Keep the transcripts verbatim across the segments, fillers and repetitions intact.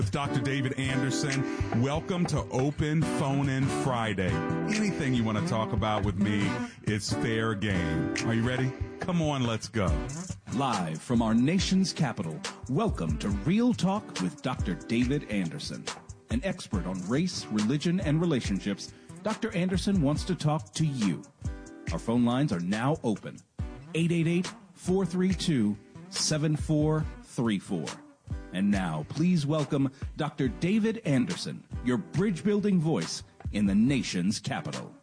With Doctor David Anderson. Welcome to Open Phone In Friday. Anything you want to talk about with me is fair game. Are you ready? Come on, let's go. Live from our nation's capital, welcome to Real Talk with Doctor David Anderson. An expert on race, religion, and relationships, Doctor Anderson wants to talk to you. Our phone lines are now open. eight eight eight, four three two, seven four three four. And now, please welcome Doctor David Anderson, your bridge-building voice in the nation's capital.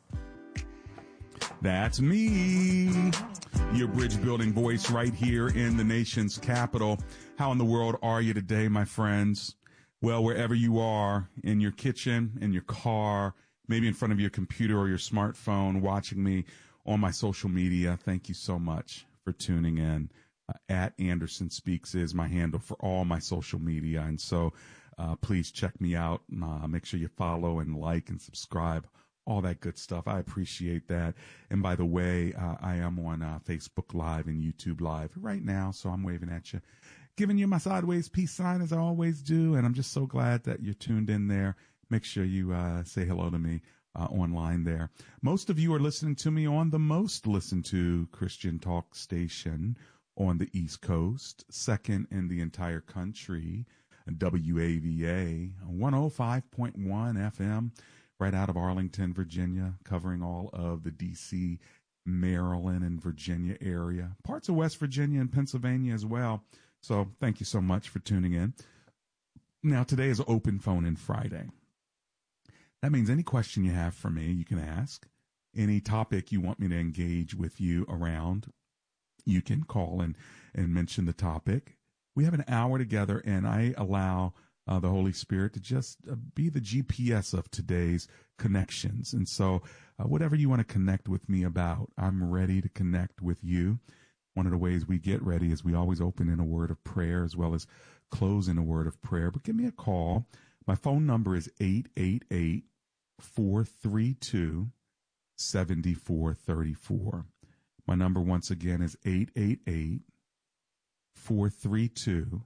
That's me, your bridge-building voice right here in the nation's capital. How in the world are you today, my friends? Well, wherever you are, in your kitchen, in your car, maybe in front of your computer or your smartphone, watching me on my social media, thank you so much for tuning in. Uh, at Anderson Speaks is my handle for all my social media. And so uh, please check me out. Uh, make sure you follow and like and subscribe, all that good stuff. I appreciate that. And by the way, uh, I am on uh, Facebook Live and YouTube Live right now. So I'm waving at you, giving you my sideways peace sign as I always do. And I'm just so glad that you're tuned in there. Make sure you uh, say hello to me uh, online there. Most of you are listening to me on the most listened to Christian talk station on the East Coast, second in the entire country, W A V A, one oh five point one F M, right out of Arlington, Virginia, covering all of the D C, Maryland, and Virginia area, parts of West Virginia and Pennsylvania as well. So thank you so much for tuning in. Now, today is Open Phone In Friday. That means any question you have for me, you can ask. Any topic you want me to engage with you around, you can call and, and mention the topic. We have an hour together, and I allow uh, the Holy Spirit to just uh, be the G P S of today's connections. And so uh, whatever you want to connect with me about, I'm ready to connect with you. One of the ways we get ready is we always open in a word of prayer as well as close in a word of prayer. But give me a call. My phone number is eight eight eight, four three two, seven four three four. My number, once again, is eight eight eight, four three two,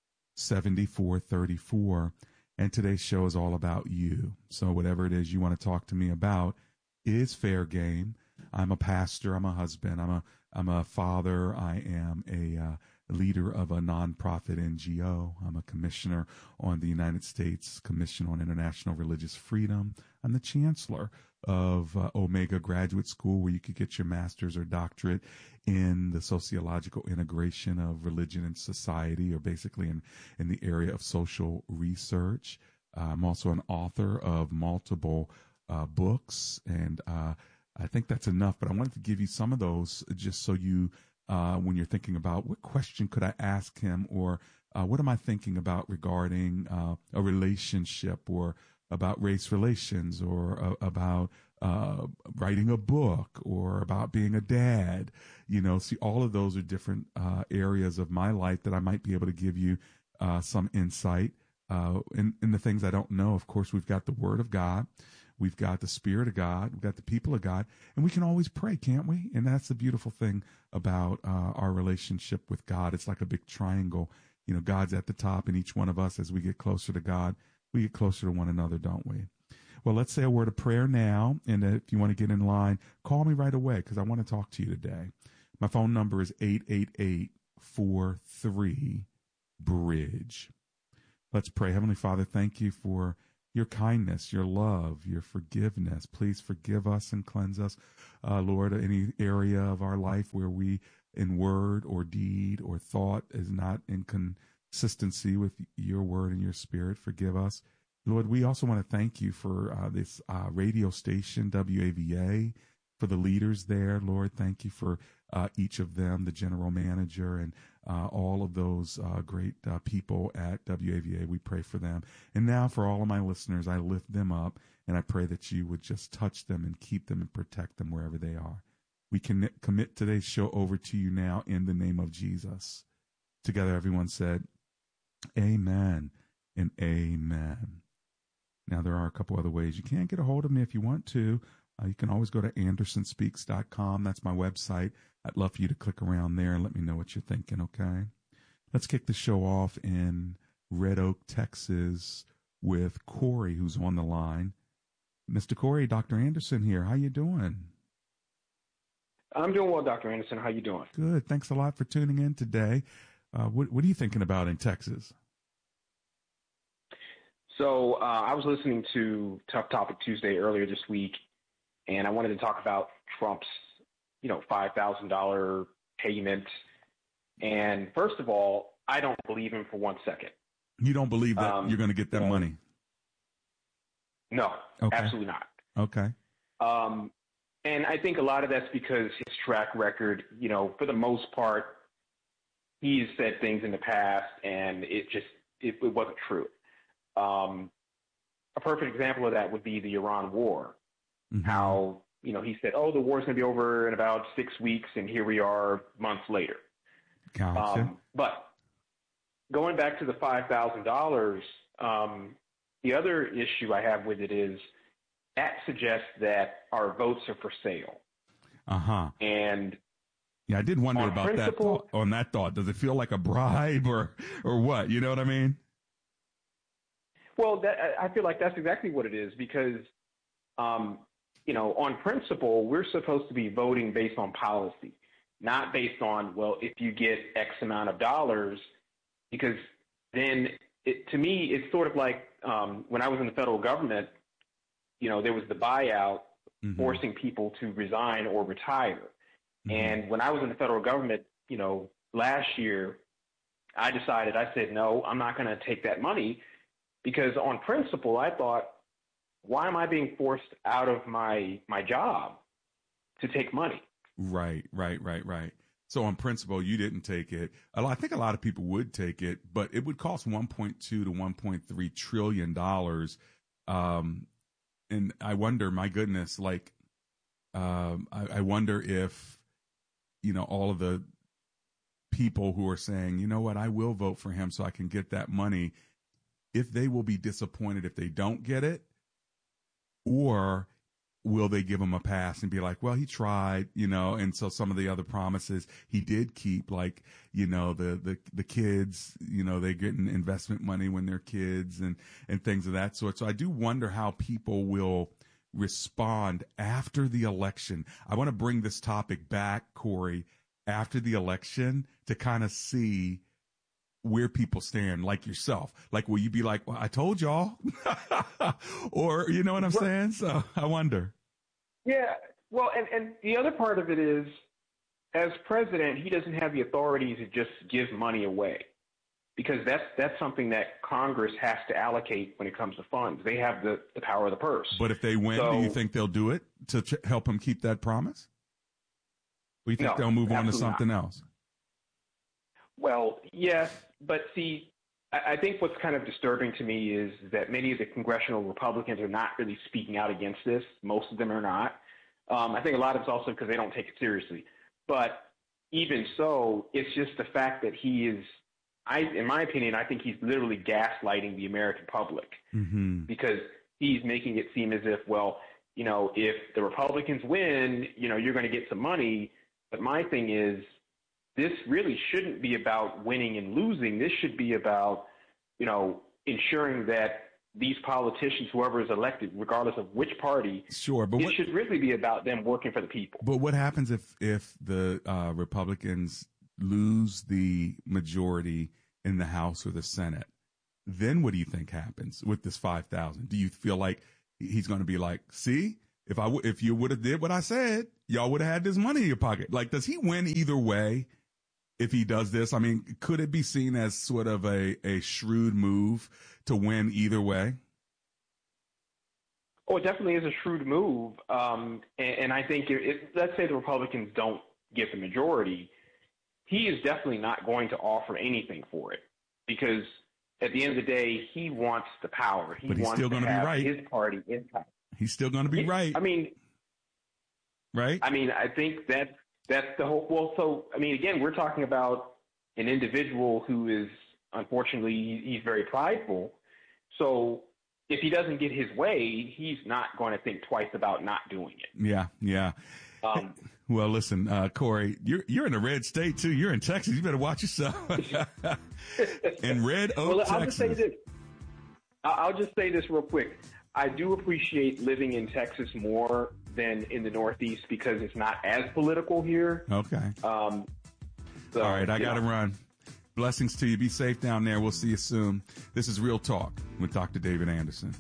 seven four three four. And today's show is all about you. So whatever it is you want to talk to me about is fair game. I'm a pastor. I'm a husband. I'm a I'm a father. I am a uh, leader of a nonprofit N G O. I'm a commissioner on the United States Commission on International Religious Freedom. I'm the chancellor of uh, Omega Graduate School, where you could get your master's or doctorate in the sociological integration of religion and society, or basically in, in the area of social research. Uh, I'm also an author of multiple uh, books, and uh, I think that's enough, but I wanted to give you some of those just so you, uh, when you're thinking about what question could I ask him, or uh, what am I thinking about regarding uh, a relationship, or about race relations, or uh, about uh, writing a book, or about being a dad. You know, see, all of those are different uh, areas of my life that I might be able to give you uh, some insight uh, in, in the things I don't know. Of course, we've got the Word of God. We've got the Spirit of God. We've got the people of God. And we can always pray, can't we? And that's the beautiful thing about uh, our relationship with God. It's like a big triangle. You know, God's at the top, and each one of us, as we get closer to God, we get closer to one another, don't we? Well, let's say a word of prayer now. And if you want to get in line, call me right away, because I want to talk to you today. My phone number is eight eight eight, four three, bridge. Let's pray. Heavenly Father, thank you for your kindness, your love, your forgiveness. Please forgive us and cleanse us, uh, Lord, any area of our life where we, in word or deed or thought, is not in consistency with your word and your Spirit. Forgive us. Lord, we also want to thank you for uh, this uh, radio station, W A V A, for the leaders there. Lord, thank you for uh, each of them, the general manager, and uh, all of those uh, great uh, people at W A V A. We pray for them. And now for all of my listeners, I lift them up, and I pray that you would just touch them and keep them and protect them wherever they are. We can commit today's show over to you now in the name of Jesus. Together, everyone said, amen and amen. Now, there are a couple other ways you can get a hold of me if you want to. Uh, you can always go to anderson speaks dot com. That's my website. I'd love for you to click around there and let me know what you're thinking, okay? Let's kick the show off in Red Oak, Texas, with Corey, who's on the line. Mister Corey, Doctor Anderson here. How you doing? I'm doing well, Doctor Anderson. How you doing? Good. Thanks a lot for tuning in today. Uh, what, what are you thinking about in Texas? So uh, I was listening to Tough Topic Tuesday earlier this week, and I wanted to talk about Trump's, you know, five thousand dollars payment. And first of all, I don't believe him for one second. You don't believe that um, you're going to get that well, money? No, okay. Absolutely not. Okay. Um, and I think a lot of that's because his track record, you know, for the most part, he's said things in the past, and it just it, it wasn't true. Um, a perfect example of that would be the Iran war. Mm-hmm. How, you know, he said, oh, the war's going to be over in about six weeks, and here we are months later. Gotcha. Um, but going back to the five thousand dollars, um, the other issue I have with it is that suggests that our votes are for sale. Uh-huh. And yeah, I did wonder about that thought, on that thought. Does it feel like a bribe or, or what? You know what I mean? Well, that, I feel like that's exactly what it is because, um, you know, on principle, we're supposed to be voting based on policy, not based on, well, if you get X amount of dollars, because then it, to me, it's sort of like um, when I was in the federal government, you know, there was the buyout mm-hmm. forcing people to resign or retire. Mm-hmm. And when I was in the federal government, you know, last year, I decided, I said, no, I'm not going to take that money because on principle, I thought, why am I being forced out of my my job to take money? Right, right, right, right. So on principle, you didn't take it. I think a lot of people would take it, but it would cost one point two to one point three trillion dollars. Um, and I wonder, my goodness, like, um, I, I wonder if, you know, all of the people who are saying, you know what, I will vote for him so I can get that money, if they will be disappointed if they don't get it, or will they give him a pass and be like, well, he tried, you know, and so some of the other promises he did keep, like, you know, the, the, the kids, you know, they're getting investment money when they're kids and, and things of that sort. So I do wonder how people will respond after the election. I want to bring this topic back, Corey, after the election to kind of see where people stand, like yourself. Like, will you be like, well, I told y'all? Or, you know what I'm well, saying? So I wonder. Yeah. Well, and, and the other part of it is, as president, he doesn't have the authority to just give money away because that's, that's something that Congress has to allocate when it comes to funds. They have the, the power of the purse. But if they win, so, do you think they'll do it to ch- help him keep that promise? Or you think no, they'll move on to something not. else? Well, yes, but see, I think what's kind of disturbing to me is that many of the congressional Republicans are not really speaking out against this. Most of them are not. Um, I think a lot of it's also because they don't take it seriously. But even so, it's just the fact that he is, I, in my opinion, I think he's literally gaslighting the American public mm-hmm. because he's making it seem as if, well, you know, if the Republicans win, you know, you're going to get some money. But my thing is, this really shouldn't be about winning and losing. This should be about, you know, ensuring that these politicians, whoever is elected, regardless of which party, sure, but it what, should really be about them working for the people. But what happens if, if the uh, Republicans lose the majority in the House or the Senate? Then what do you think happens with this five thousand? Do you feel like he's going to be like, see, if I w- if you would have did what I said, y'all would have had this money in your pocket? Like, does he win either way? If he does this, I mean, could it be seen as sort of a, a shrewd move to win either way? Oh, it definitely is a shrewd move. Um, and, and I think if, if, let's say the Republicans don't get the majority, he is definitely not going to offer anything for it because at the end of the day, he wants the power. He but he's wants still to going to have be right. His party in power. He's still going to be he, right. I mean, right? I mean, I think that that's the whole. Well, so I mean, again, we're talking about an individual who is unfortunately he's very prideful. So if he doesn't get his way, he's not going to think twice about not doing it. Yeah, yeah. Um, well, listen, uh, Corey, you're you're in a red state too. You're in Texas. You better watch yourself. In Red Oak, well, Texas. I'll just say this. I'll just say this real quick. I do appreciate living in Texas more than in the Northeast because it's not as political here. Okay. Um, so, All right, I got to know. run. Blessings to you. Be safe down there. We'll see you soon. This is Real Talk with Doctor David Anderson.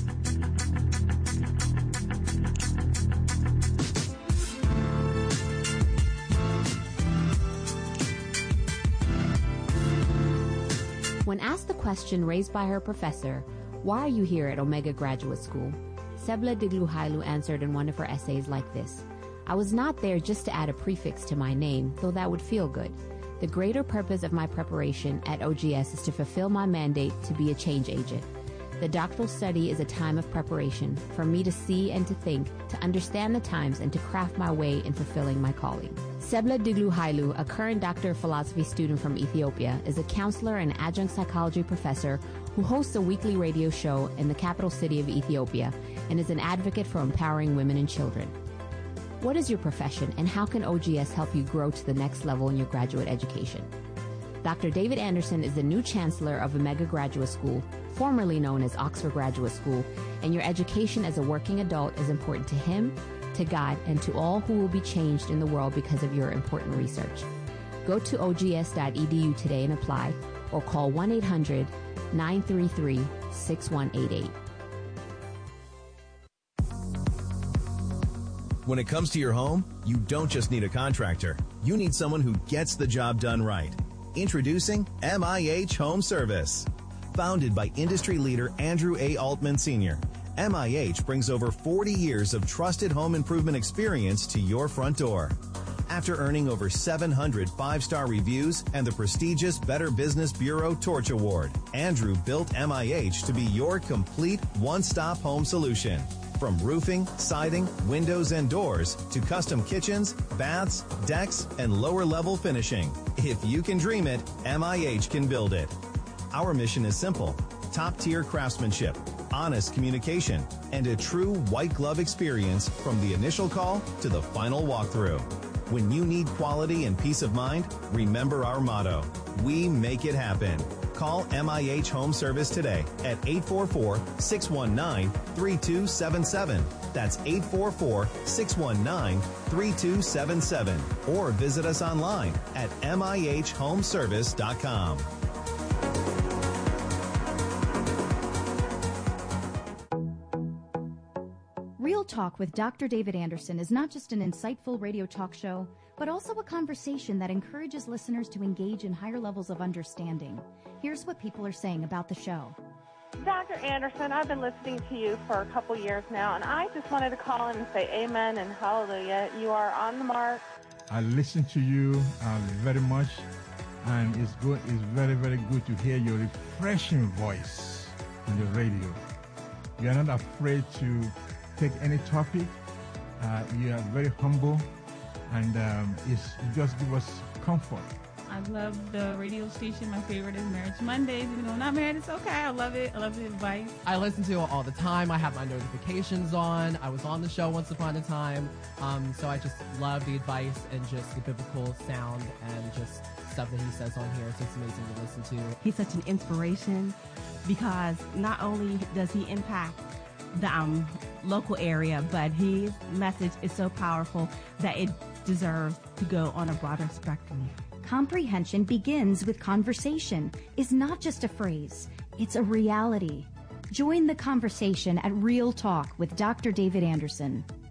When asked the question raised by her professor, "Why are you here at Omega Graduate School?" Sebla Digluhailu answered in one of her essays like this: "I was not there just to add a prefix to my name, though that would feel good. The greater purpose of my preparation at O G S is to fulfill my mandate to be a change agent. The doctoral study is a time of preparation for me to see and to think, to understand the times, and to craft my way in fulfilling my calling." Sebla Digluhailu, a current Doctor of Philosophy student from Ethiopia, is a counselor and adjunct psychology professor who hosts a weekly radio show in the capital city of Ethiopia and is an advocate for empowering women and children. What is your profession, and how can O G S help you grow to the next level in your graduate education? Doctor David Anderson is the new chancellor of Omega Graduate School, formerly known as Oxford Graduate School, and your education as a working adult is important to him, to God, and to all who will be changed in the world because of your important research. Go to O G S dot E D U today and apply, or call one eight hundred nine three three six one eight eight. When it comes to your home, you don't just need a contractor. You need someone who gets the job done right. Introducing M I H Home Service. Founded by industry leader Andrew A. Altman Senior, M I H brings over forty years of trusted home improvement experience to your front door. After earning over seven hundred five-star reviews and the prestigious Better Business Bureau Torch Award, Andrew built M I H to be your complete one-stop home solution. From roofing, siding, windows, and doors to custom kitchens, baths, decks, and lower-level finishing. If you can dream it, M I H can build it. Our mission is simple: top-tier craftsmanship, honest communication, and a true white-glove experience from the initial call to the final walkthrough. When you need quality and peace of mind, remember our motto: we make it happen. Call M I H Home Service today at eight four four, six one nine, three two seven seven. That's eight four four, six one nine, three two seven seven. Or visit us online at M I H home service dot com. Real Talk with Doctor David Anderson is not just an insightful radio talk show, but also a conversation that encourages listeners to engage in higher levels of understanding. Here's what people are saying about the show. Doctor Anderson, I've been listening to you for a couple years now, and I just wanted to call in and say amen and hallelujah. You are on the mark. I listen to you uh, very much, and it's good. It's very, very good to hear your refreshing voice on the radio. You are not afraid to take any topic. Uh, you are very humble, and um, it's, you just give us comfort. I love the radio station. My favorite is Marriage Mondays. Even though I'm not married, it's okay. I love it. I love the advice. I listen to it all the time. I have my notifications on. I was on the show once upon a time. Um, so I just love the advice and just the biblical sound and just stuff that he says on here. So it's amazing to listen to. He's such an inspiration because not only does he impact the um, local area, but his message is so powerful that it deserves to go on a broader spectrum. Comprehension begins with conversation. It's not just a phrase, it's a reality. Join the conversation at Real Talk with Doctor David Anderson.